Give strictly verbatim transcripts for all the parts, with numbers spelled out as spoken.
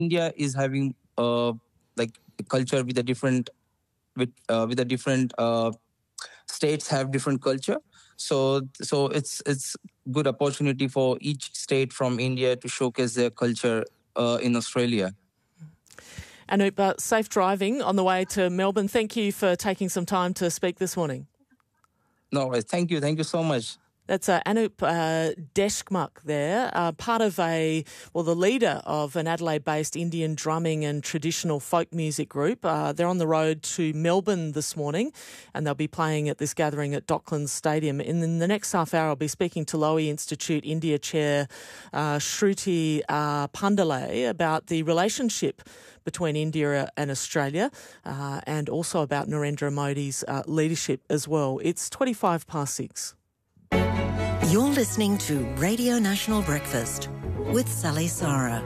India is having uh, like a culture with a different with uh, with a different uh, states have different culture. So so it's it's good opportunity for each state from India to showcase their culture uh, in Australia. Anup, uh, safe driving on the way to Melbourne. Thank you for taking some time to speak this morning. No, thank you, thank you so much. That's uh, Anup uh, Deshmukh there, uh, part of a, well, the leader of an Adelaide-based Indian drumming and traditional folk music group. Uh, they're on the road to Melbourne this morning, and they'll be playing at this gathering at Docklands Stadium. In the next half hour, I'll be speaking to Lowy Institute India Chair uh, Shruti uh, Pandale about the relationship between India and Australia, uh, and also about Narendra Modi's uh, leadership as well. It's twenty-five past six. You're listening to Radio National Breakfast with Sally Sarah.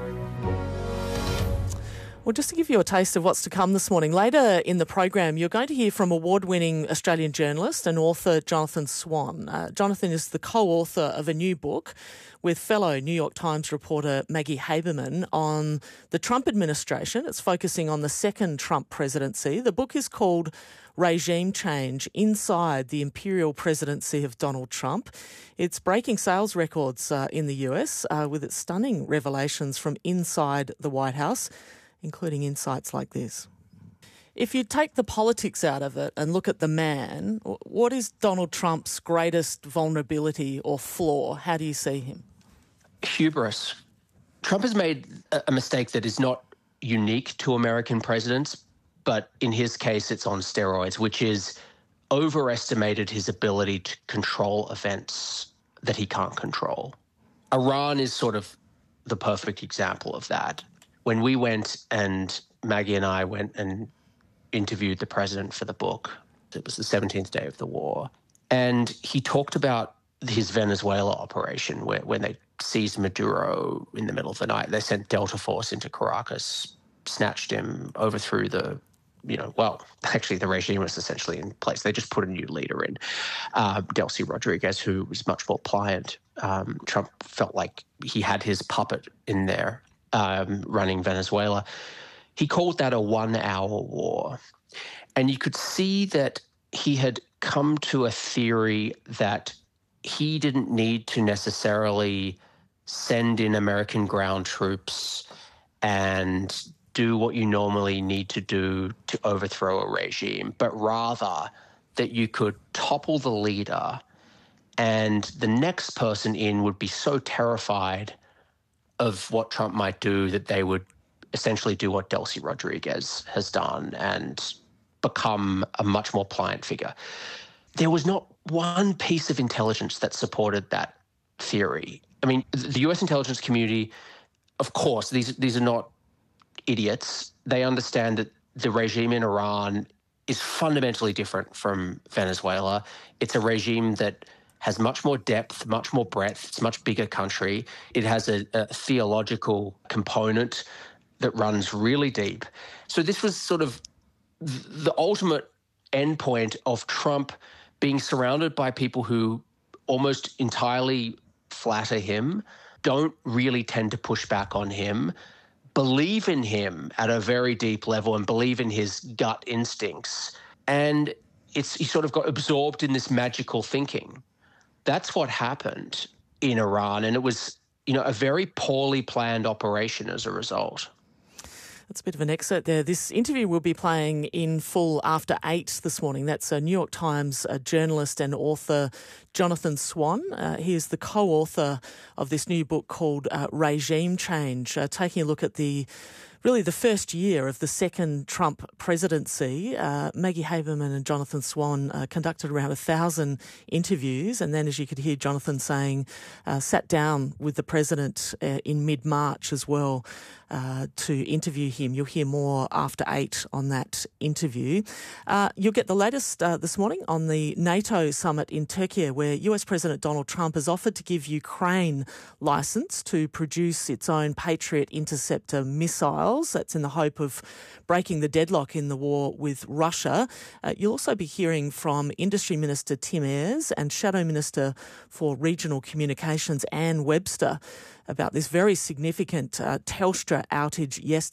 Well, just to give you a taste of what's to come this morning, later in the program, you're going to hear from award-winning Australian journalist and author Jonathan Swan. Uh, Jonathan is the co-author of a new book with fellow New York Times reporter Maggie Haberman on the Trump administration. It's focusing on the second Trump presidency. The book is called Regime Change Inside the Imperial Presidency of Donald Trump. It's breaking sales records uh, in the U S uh, with its stunning revelations from inside the White House, including insights like this. If you take the politics out of it and look at the man, what is Donald Trump's greatest vulnerability or flaw? How do you see him? Hubris. Trump has made a mistake that is not unique to American presidents, but in his case, it's on steroids, which is overestimated his ability to control events that he can't control. Iran is sort of the perfect example of that. When we went, and Maggie and I went and interviewed the president for the book, it was the seventeenth day of the war, and he talked about his Venezuela operation where when they seized Maduro in the middle of the night, they sent Delta Force into Caracas, snatched him, overthrew the, you know, well, actually the regime was essentially in place. They just put a new leader in, uh, Delcy Rodriguez, who was much more pliant. Um, Trump felt like he had his puppet in there um, running Venezuela. He called that a one-hour war. And you could see that he had come to a theory that he didn't need to necessarily send in American ground troops and do what you normally need to do to overthrow a regime, but rather that you could topple the leader and the next person in would be so terrified of what Trump might do that they would essentially do what Delcy Rodriguez has done and become a much more pliant figure. There was not one piece of intelligence that supported that theory. I mean, the U S intelligence community, of course, these these are not idiots. They understand that the regime in Iran is fundamentally different from Venezuela. It's a regime that has much more depth, much more breadth. It's a much bigger country. It has a, a theological component that runs really deep. So this was sort of the ultimate endpoint of Trump being surrounded by people who almost entirely flatter him, don't really tend to push back on him, believe in him at a very deep level and believe in his gut instincts. And it's he sort of got absorbed in this magical thinking. That's what happened in Iran. And it was, you know, a very poorly planned operation as a result. That's a bit of an excerpt there. This interview will be playing in full after eight this morning. That's a New York Times uh, journalist and author Jonathan Swan. Uh, he is the co-author of this new book called uh, Regime Change, uh, taking a look at the really the first year of the second Trump presidency. Uh, Maggie Haberman and Jonathan Swan uh, conducted around a thousand interviews, and then, as you could hear Jonathan saying, uh, sat down with the president uh, in mid-March as well uh, to interview him. You'll hear more after eight on that interview. Uh, you'll get the latest uh, this morning on the NATO summit in Turkey, where U S President Donald Trump has offered to give Ukraine licence to produce its own Patriot interceptor missile. details. That's in the hope of breaking the deadlock in the war with Russia. Uh, you'll also be hearing from Industry Minister Tim Ayres and Shadow Minister for Regional Communications Anne Webster about this very significant uh, Telstra outage yesterday.